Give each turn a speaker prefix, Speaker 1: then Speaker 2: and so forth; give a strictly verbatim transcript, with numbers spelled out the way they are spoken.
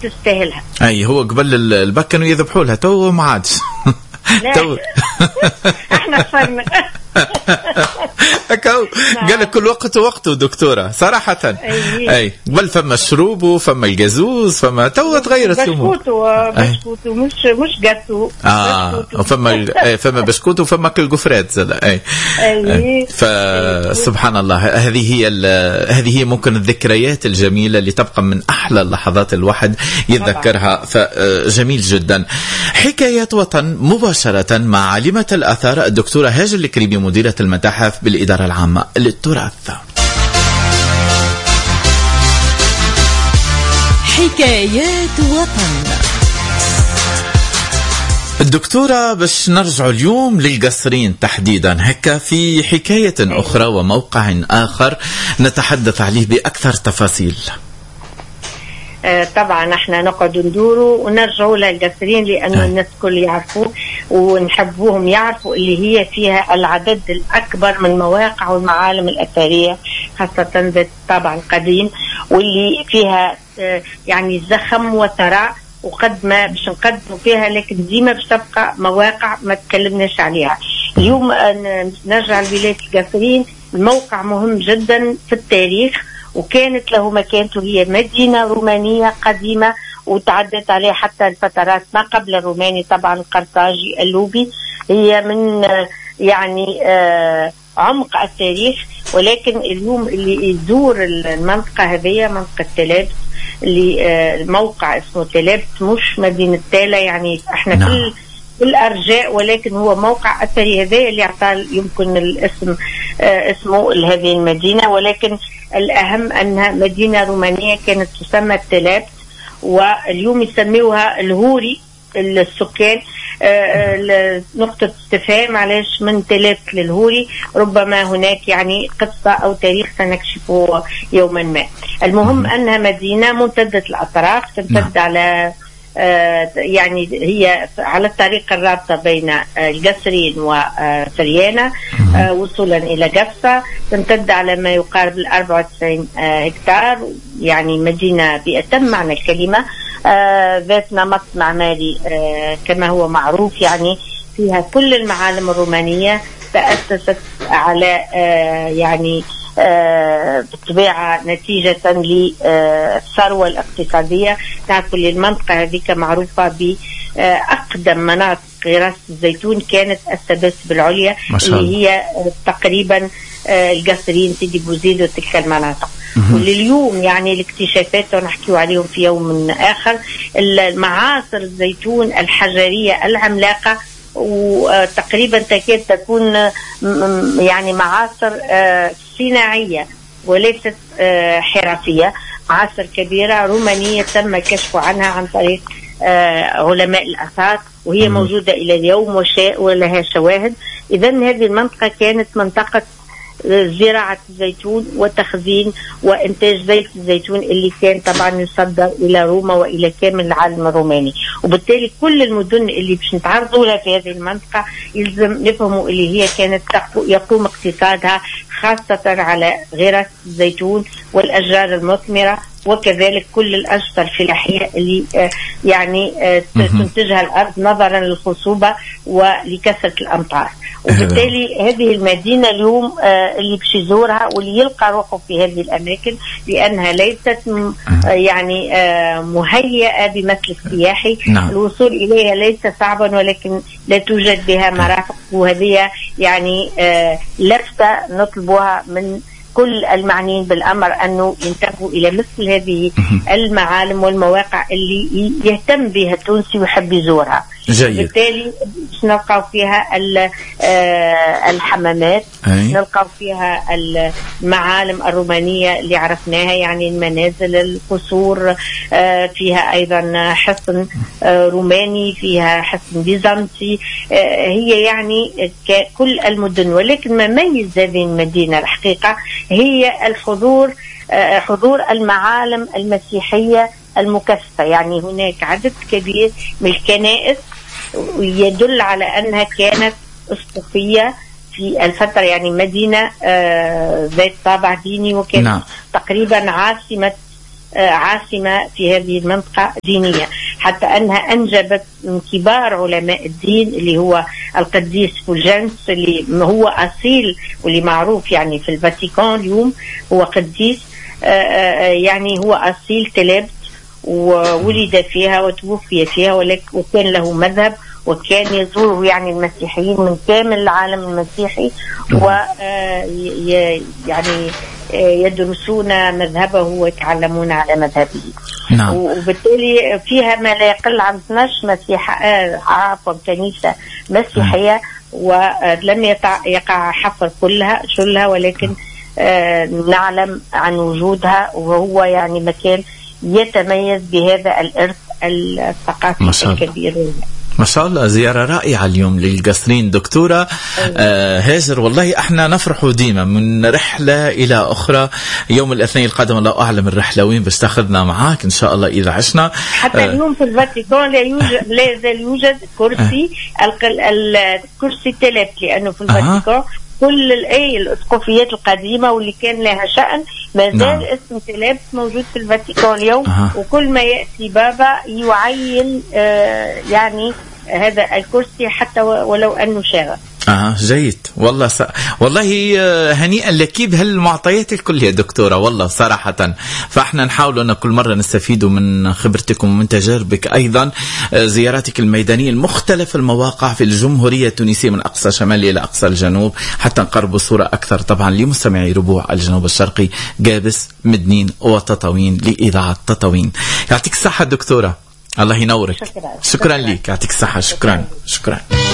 Speaker 1: تستاهلها.
Speaker 2: اي هو قبل البك كانوا يذبحوا لها، تو ما عادش.
Speaker 1: تو احنا صرنا
Speaker 2: أكو قال لك كل وقت وقته دكتورة صراحة. أي قبل فما الشروب وفما الجازوز فما تو تغيرت الأمور.
Speaker 1: بسكوت ومش مش جاتو.
Speaker 2: آه فما فما بسكوت وفما كل جفرات زاد. أي. أي. فسبحان الله هذه هي هذه هي ممكن الذكريات الجميلة اللي تبقى من أحلى اللحظات الواحد يتذكرها. فجميل جدا. حكايات وطن مباشرة مع عالمة الآثار الدكتورة هاجر الكريبي مديرة المتاحف بالإدارة العامة للتراث.
Speaker 3: حكايات وطن.
Speaker 2: الدكتورة باش نرجع اليوم للقصرين تحديدا، هكا في حكاية أخرى وموقع آخر نتحدث عليه بأكثر تفاصيل.
Speaker 1: طبعا احنا نقعد ندوروا ونرجعوا للقصرين لأنه الناس كل يعرفوا ونحبوهم يعرفوا اللي هي فيها العدد الأكبر من المواقع والمعالم الأثرية خاصة ذات طابع القديم، واللي فيها يعني زخم وثراء وقد ما باش نقدموا فيها، لكن ديما باش تبقى مواقع ما تكلمناش عليها. اليوم نرجع لولاية القصرين، الموقع مهم جدا في التاريخ وكانت له مكانته، هي مدينة رومانية قديمة وتعدت عليها حتى الفترات ما قبل الروماني طبعا القرطاجي اللوبي. هي من يعني عمق التاريخ، ولكن اليوم اللي يزور المنطقة هذه منطقة تلابس، اللي الموقع اسمه تلابس مش مدينة تالا، يعني احنا
Speaker 2: نعم.
Speaker 1: كل كل أرجاء، ولكن هو موقع أثري هذا اللي يعطى يمكن الاسم اسمه لهذه المدينة، ولكن الأهم أنها مدينة رومانية كانت تسمى تلابس، واليوم يسميوها الهوري السكان. نقطة استفهام علاش من تلابس للهوري، ربما هناك يعني قصة أو تاريخ سنكشفه يوما ما. المهم أنها مدينة ممتدة الأطراف، تمتد على آه يعني هي على الطريق الرابطة بين آه القصرين وفريانة آه وصولا إلى قفصة، تمتد على ما يقارب ال أربعة وتسعين آه هكتار، يعني مدينة بأتم معنى الكلمة، آه ذات نمط معماري آه كما هو معروف، يعني فيها كل المعالم الرومانية، تأسست على آه يعني آه بالطبيعة نتيجة للثروة الاقتصادية. تعرفوا المنطقة هذه معروفة بأقدم مناطق غراس الزيتون، كانت السبس بالعليا اللي هي آه تقريبا آه القصرين سيدي بوزيد وتلك المناطق. ولليوم يعني الاكتشافات ونحكيوا عليهم في يوم من آخر، المعاصر الزيتون الحجرية العملاقة، وتقريبا تكاد تكون يعني معاصر صناعية وليست حرفية، معاصر كبيرة رومانية تم الكشف عنها عن طريق علماء الآثار، وهي موجودة إلى اليوم ولها شواهد. إذن هذه المنطقة كانت منطقة زراعة الزيتون وتخزين وإنتاج زيت الزيتون اللي كان طبعا يصدر إلى روما وإلى كامل العالم الروماني، وبالتالي كل المدن اللي باش نتعرضوا لها في هذه المنطقة يلزم نفهموا اللي هي كانت يقوم اقتصادها خاصة على غراس الزيتون والأشجار المثمرة، وكذلك كل الأشجار الفلاحية اللي يعني تنتجها الأرض نظرا للخصوبة ولكثرة الأمطار. وبالتالي هذه المدينة اليوم اللي باش يزورها واللي يلقى روحه في هذه الأماكن، لأنها ليست يعني مهيئة بمسلك سياحي.
Speaker 2: نعم.
Speaker 1: الوصول إليها ليس صعبا، ولكن لا توجد بها مرافق، وهذه يعني لفتة نطلبها من كل المعنيين بالأمر أنه ينتبهوا إلى مثل هذه المعالم والمواقع اللي يهتم بها التونسي ويحب يزورها.
Speaker 2: جيد.
Speaker 1: بالتالي نلقى فيها الحمامات، نلقى فيها المعالم الرومانية اللي عرفناها، يعني المنازل، القصور، فيها أيضا حصن روماني، فيها حصن بيزنطي، هي يعني كل المدن. ولكن ما ميز هذه المدينة الحقيقة هي الحضور، حضور المعالم المسيحية المكثفة، يعني هناك عدد كبير من الكنائس يدل على أنها كانت أسقفية في الفترة، يعني مدينة ذات طابع ديني، وكانت نعم. تقريبا عاصمة عاصمة في هذه المنطقة دينية، حتى أنها أنجبت من كبار علماء الدين اللي هو القديس فولجنس اللي هو أصيل واللي معروف يعني في الفاتيكان اليوم هو قديس، يعني هو أصيل طلابة وولد فيها وتوفي فيها، وكان له مذهب وكان يزوره يعني المسيحيين من كامل العالم المسيحي ويعني يدرسون مذهبه ويتعلمون على مذهبه.
Speaker 2: نعم.
Speaker 1: وبالتالي فيها ما لا يقل عن اثنعش مسيحة عفوا كنيسة مسيحية، ولم يقع حفر كلها شلها، ولكن آه نعلم عن وجودها، وهو يعني مكان يتميز بهذا الإرث الثقافي الكبير.
Speaker 2: ما شاء الله، زيارة رائعة اليوم للقصرين دكتورة آه هاجر. والله احنا نفرح ديما من رحلة إلى أخرى. يوم الاثنين القادم الله أعلم الرحلة وين بس تاخذنا معاك إن شاء الله إذا عشنا.
Speaker 1: حتى آه اليوم في الفاتيكان لا يوجد لا يزال يوجد كرسي آه الكرسي ثلاث، لأنه في الفاتيكان آه كل الأي الأسقفيات القديمة واللي كان لها شأن ما زال نعم. اسم تلابس موجود في الفاتيكان اليوم أه. وكل ما يأتي بابا يعين آه يعني هذا الكرسي حتى ولو أنه شاغل.
Speaker 2: آه جيد والله س... والله هنيئا لك بهالمعطيات الكل يا دكتورة والله صراحة. فاحنا نحاول أن كل مرة نستفيد من خبرتكم ومن تجاربك أيضا. زياراتك الميدانية المختلف المواقع في الجمهورية التونسية من أقصى شمال إلى أقصى الجنوب حتى نقرب صورة أكثر طبعا لمستمعي ربوع الجنوب الشرقي قابس مدنين وتطاوين لإذاعة تطاوين. يعطيك الصحة دكتورة، الله ينورك.
Speaker 1: شكرا,
Speaker 2: شكرا, شكرا لك، يعطيك الصحة. شكرا شكرا, شكرا.